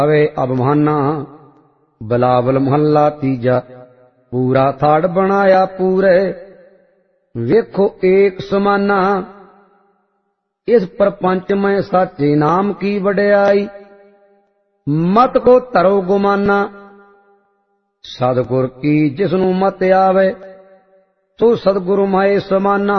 ਆਵੇ ਅਬਮਾਨਾ। ਬਿਲਾਵਲ ਮਹੱਲਾ ਤੀਜਾ। ਪੂਰਾ ਥਾੜ ਬਣਾਇਆ ਪੂਰੇ, ਵੇਖੋ ਏਕ ਸਮਾਨਾ। ਇਸ ਪ੍ਰਪੰਚ ਮੈਂ ਸਾਚੇ ਨਾਮ ਕੀ ਵਡਿਆਈ, ਮਤ ਕੋ ਧਰੋ ਗੁਮਾਨਾ। ਸਤਿਗੁਰ ਕੀ ਜਿਸਨੂੰ ਮਤ ਆਵੇ, ਸੋ ਸਤਿਗੁਰੂ ਮਾਏ ਸਮਾਨਾ।